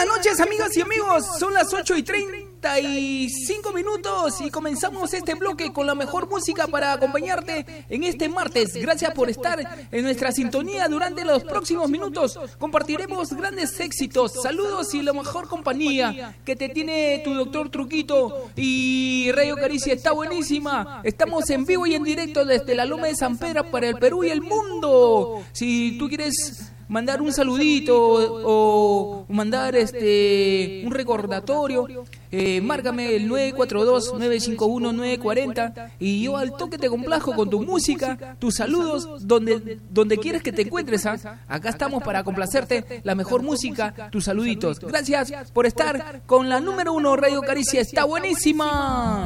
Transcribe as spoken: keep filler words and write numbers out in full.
buenas noches, amigas y amigos. Son las ocho y treinta y cinco minutos y comenzamos este bloque con la mejor música para acompañarte en este martes. Gracias por estar en nuestra sintonía durante los próximos minutos. Compartiremos grandes éxitos, saludos y la mejor compañía que te tiene tu doctor Truquito. Y Radio Caricia está buenísima. Estamos en vivo y en directo desde la Loma de San Pedro para el Perú y el mundo. Si tú quieres mandar un saludito o, o mandar este un recordatorio, eh, márcame el nueve cuatro dos, nueve cinco uno, nueve cuatro cero y yo al toque te complazco con tu música, tus saludos, donde, donde quieres que te encuentres. ¿eh? Acá estamos para complacerte, la mejor música, tus saluditos. Gracias por estar con la número uno, Radio Caricia está buenísima.